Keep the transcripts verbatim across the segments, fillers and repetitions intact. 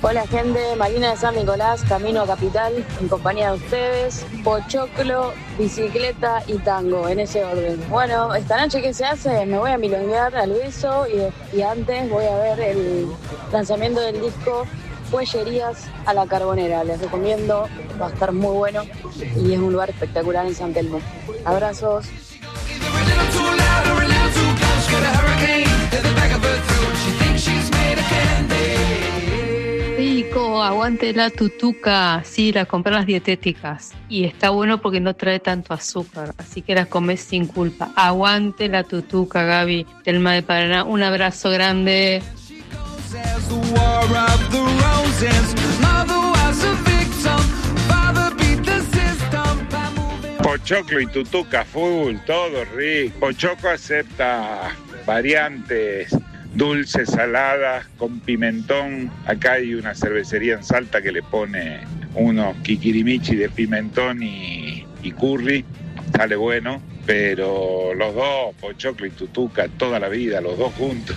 Hola gente, Marina de San Nicolás, camino a Capital, en compañía de ustedes, pochoclo, bicicleta y tango, en ese orden. Bueno, esta noche ¿qué se hace? Me voy a milonguear al beso y, y antes voy a ver el lanzamiento del disco Cuellerías a la Carbonera. Les recomiendo, va a estar muy bueno y es un lugar espectacular en San Telmo. Abrazos. Rico, aguante la tutuca. Sí, la compré en las dietéticas y está bueno porque no trae tanto azúcar, así que las comes sin culpa. Aguante la tutuca, Gaby, Telma de Paraná. Un abrazo grande. Pochoclo y tutuca full, todo rico. Pochoclo acepta variantes dulces, saladas, con pimentón. Acá hay una cervecería en Salta que le pone unos kikirimichi de pimentón y, y curry. Sale bueno, pero los dos, pochoclo y tutuca, toda la vida, los dos juntos.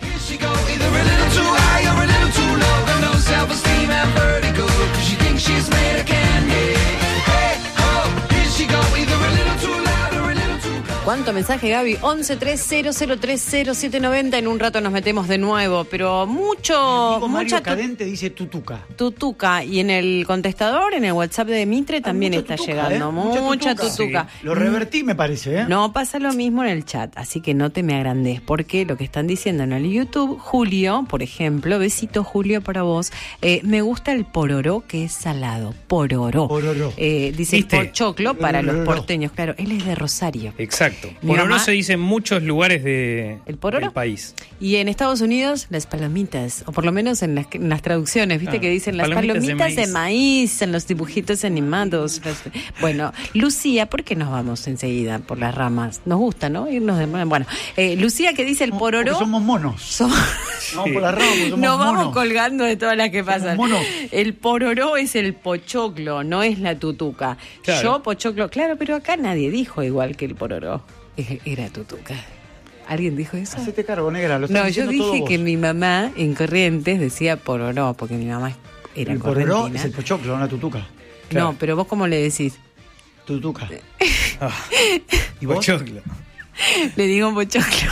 ¿Cuánto mensaje, Gaby? once tres cero cero tres cero siete nueve cero. En un rato nos metemos de nuevo, pero mucho... Mario mucha Cadente dice tutuca. Tutuca. Y en el contestador, en el WhatsApp de Mitre, también está tutuca, llegando. ¿eh? Mucha, Mucha tutuca. tutuca. Sí, lo revertí, me parece, ¿eh? No pasa lo mismo en el chat, así que no te me agrandes, porque lo que están diciendo en el YouTube, Julio, por ejemplo, besito Julio para vos, eh, me gusta el pororó, que es salado. Pororó. Pororó. Eh, dice ¿Viste? pochoclo para Pororó. los porteños. Claro, él es de Rosario. Exacto. Mi Pororó mamá- se dice en muchos lugares de, ¿El pororó? del país. Y en Estados Unidos, las palomitas, o por lo menos en las, en las traducciones, ¿viste? Ah, Que dicen las palomitas de palomitas de maíz. maíz, en los dibujitos animados. Las- Bueno, Lucía, ¿por qué nos vamos enseguida por las ramas? Nos gusta, ¿no? Irnos de... Bueno, eh, Lucía, que dice el No, pororó... porque somos monos. Somos- Vamos por la rama, porque somos Nos vamos monos. colgando de todas las que pasan. monos. El pororó es el pochoclo, no es la tutuca. Claro. Yo pochoclo, claro, pero acá nadie dijo igual que el pororó. E- Era tutuca. ¿Alguien dijo eso? Hacete cargo, negra. Lo estás No, yo diciendo todo dije vos. que mi mamá en Corrientes decía pororó, porque mi mamá era El pororó correntina. es el pochoclo, no la tutuca. Claro. No, pero vos cómo le decís. Tutuca. Ah, ¿Y vos? pochoclo. Le digo pochoclo.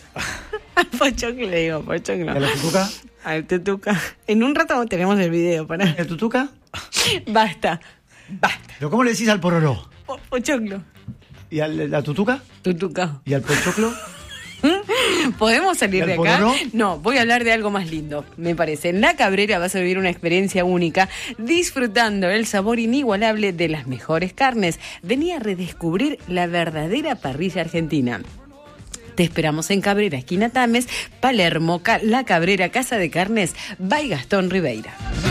Al pochoclo le digo pochoclo. ¿Y a la tutuca? Al tutuca. En un rato tenemos el video, para. ¿El tutuca? Basta. Basta. ¿Pero cómo le decís al pororó? Po- pochoclo. ¿Y a la tutuca? Tutuca. ¿Y al pochoclo? ¿Podemos salir ¿Y de al acá? pororó? No, voy a hablar de algo más lindo, me parece. En La Cabrera vas a vivir una experiencia única, disfrutando el sabor inigualable de las mejores carnes. Vení a redescubrir la verdadera parrilla argentina. Te esperamos en Cabrera, esquina Tames, Palermo, Ca- La Cabrera, Casa de Carnes, by Gastón Ribeira.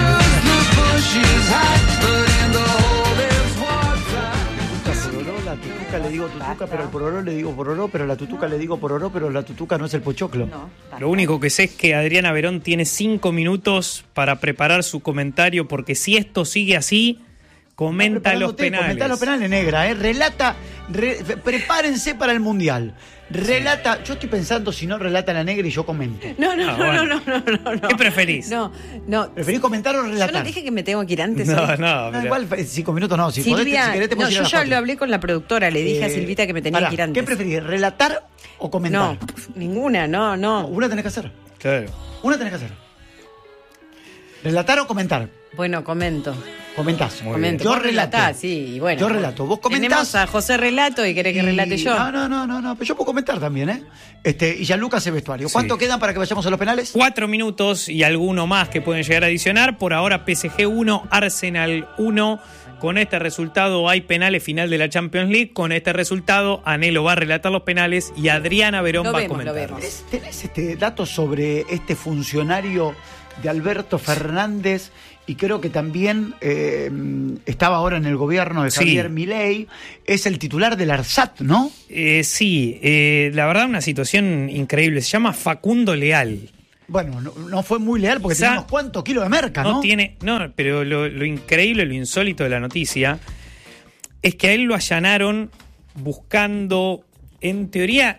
Pororó, la tutuca le digo tutuca, pero al pororó le digo pororó, pero a la tutuca le digo pororó, pero la tutuca no es el pochoclo. No, basta. Lo único que sé es que Adriana Verón tiene cinco minutos para preparar su comentario, porque si esto sigue así, comenta los Preparándote, penales. Comenta los penales, negra, ¿eh? Relata, re- prepárense para el mundial. Relata, yo estoy pensando si no relata la negra y yo comento. No, no, Ah, no, bueno. no, no, no, no. ¿Qué preferís? No, no. ¿Preferís comentar o Yo relatar? no dije que me tengo que ir antes. No, hoy. no, No, pero- igual eh, cinco minutos no, si, podés, Silvia, si querés te no, puedes ir a yo las ya cuatro. lo hablé con la productora, le dije a Eh, Silvita que me tenía pará, que ir antes. ¿Qué preferís, relatar o comentar? No, pf, ninguna, no, no. Una tenés que hacer. Claro. Una tenés que hacer. ¿Relatar o comentar? Bueno, comento. Comentás. Muy comento. Yo Vos relato. relatás, sí, y bueno. Yo relato. Vos comentás. Tenemos a José Relato y querés que Y- relate yo. No, no, no, no, no, pero yo puedo comentar también, ¿eh? Este, y ya Lucas hace vestuario. Sí. ¿Cuánto quedan para que vayamos a los penales? Cuatro minutos y alguno más que pueden llegar a adicionar. Por ahora P S G uno, Arsenal uno. Con este resultado hay penales final de la Champions League. Con este resultado Anelo va a relatar los penales y Adriana Verón Lo va vemos, a lo comentar. vemos. ¿Tenés, tenés, este dato sobre este funcionario de Alberto Fernández? Y creo que también eh, estaba ahora en el gobierno de Sí. Javier Milei. Es el titular del ARSAT, ¿no? Eh, sí, eh, la verdad una situación increíble. Se llama Facundo Leal. Bueno, no, no fue muy leal porque O sea, tenía unos cuantos kilos de merca, ¿no? No tiene, no, pero lo, lo increíble, lo insólito de la noticia es que a él lo allanaron buscando, en teoría,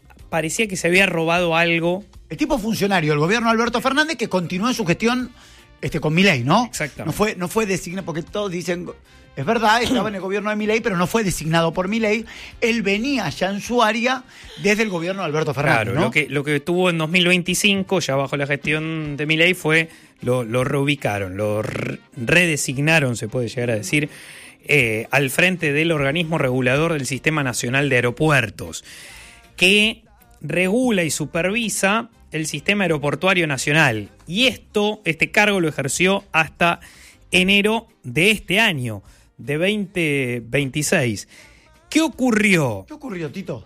parecía que se había robado algo. El tipo funcionario del gobierno de Alberto Fernández que continuó en su gestión este, con Milei, ¿no? Exactamente. No fue, no fue designado, porque todos dicen, es verdad, estaba en el gobierno de Milei, pero no fue designado por Milei. Él venía ya en su área desde el gobierno de Alberto Fernández, Claro, ¿no? lo que, lo que tuvo en dos mil veinticinco, ya bajo la gestión de Milei, fue lo, lo reubicaron, lo re- redesignaron, se puede llegar a decir, eh, al frente del organismo regulador del Sistema Nacional de Aeropuertos, que regula y supervisa el sistema aeroportuario nacional. Y esto, este cargo lo ejerció hasta enero de este año, de veinte veintiséis. ¿Qué ocurrió? ¿Qué ocurrió, Tito?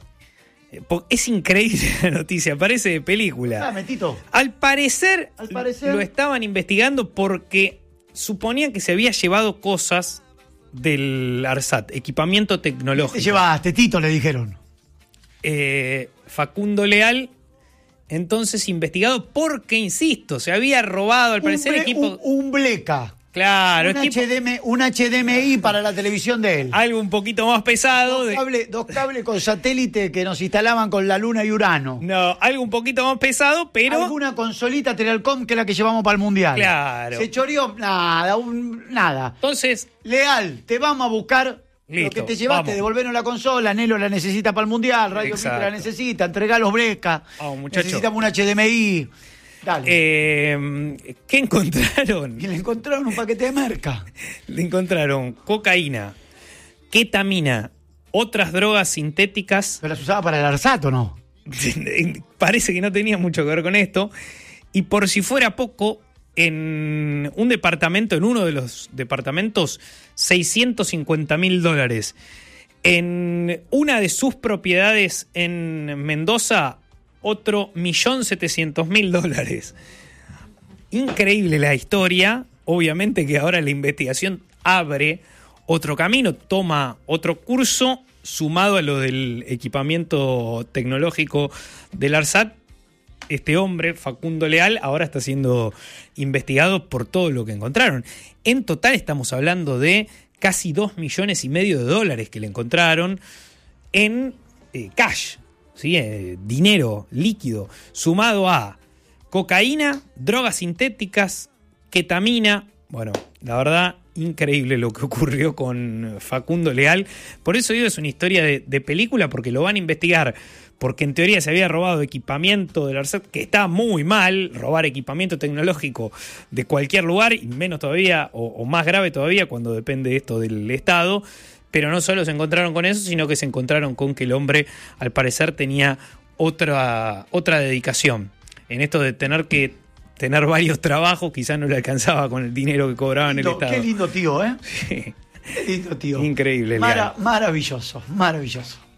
Es increíble la noticia, parece de película. Dame, Tito. Al parecer, Al parecer- lo estaban investigando porque suponían que se había llevado cosas del ARSAT, equipamiento ¿Qué tecnológico. te llevaste, Tito? Le dijeron. Eh, Facundo Leal, entonces investigado porque, insisto, se había robado al parecer un, ble- equipo... un, un bleca. Claro, un, equipo- H D M I, un H D M I para la televisión de él. algo un poquito más pesado. Dos de- cables dos cables con satélite que nos instalaban con la Luna y Urano. No, algo un poquito más pesado, pero... Alguna consolita Telecom que es la que llevamos para el Mundial. Claro. Se choreó, nada, un- nada. Entonces, Leal, te vamos a buscar Listo, lo que te llevaste, vamos. devolvernos la consola, Nelo la necesita para el Mundial, Radio Exacto. Mitre la necesita, entregá los Breca. Vamos, muchacho. Necesitamos un H D M I. Dale. eh, ¿qué encontraron? Y le encontraron un paquete de merca. Le encontraron cocaína, ketamina, otras drogas sintéticas. ¿Pero las usaba para el ARSAT o no? Parece que no tenía mucho que ver con esto. Y por si fuera poco, en un departamento, en uno de los departamentos, seiscientos cincuenta mil dólares. En una de sus propiedades en Mendoza, otro millón setecientos mil dólares. Increíble la historia. Obviamente que ahora la investigación abre otro camino, toma otro curso, sumado a lo del equipamiento tecnológico del ARSAT. Este hombre, Facundo Leal, ahora está siendo investigado por todo lo que encontraron. En total estamos hablando de casi dos millones y medio de dólares que le encontraron en eh, cash, ¿sí? eh, dinero líquido, sumado a cocaína, drogas sintéticas, ketamina. Bueno, la verdad, increíble lo que ocurrió con Facundo Leal. Por eso digo, es una historia de, de película, porque lo van a investigar, porque en teoría se había robado equipamiento del ARSAT, que está muy mal, robar equipamiento tecnológico de cualquier lugar, y menos todavía, o, o más grave todavía, cuando depende esto del Estado. Pero no solo se encontraron con eso, sino que se encontraron con que el hombre, al parecer, tenía otra, otra dedicación. En esto de tener que tener varios trabajos, quizás no le alcanzaba con el dinero que cobraba en el Lindo, Estado. qué lindo tío, ¿eh? Sí. Qué lindo tío. Increíble, Mara- Leal. maravilloso, maravilloso.